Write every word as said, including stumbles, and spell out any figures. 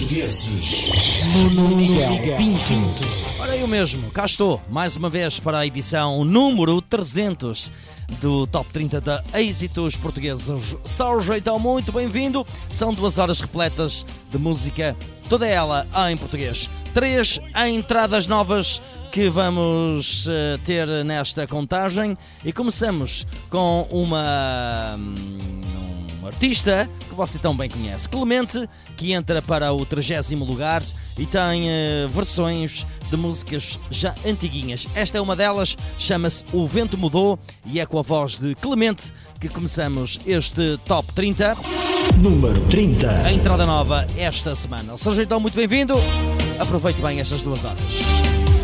portugueses. Nuno Miguel Pinto. Ora, eu mesmo, cá estou, mais uma vez para a edição número trezentos do Top trinta da Êxitos Portugueses. Sérgio, então, muito bem-vindo. São duas horas repletas de música, toda ela em português. Três entradas novas que vamos uh, ter nesta contagem e começamos com uma... um artista que você tão bem conhece, Clemente, que entra para o trigésimo lugar e tem uh, versões de músicas já antiguinhas. Esta é uma delas, chama-se O Vento Mudou e é com a voz de Clemente que começamos este Top trinta. Número trinta. A entrada nova esta semana. Seja então muito bem-vindo, aproveite bem estas duas horas.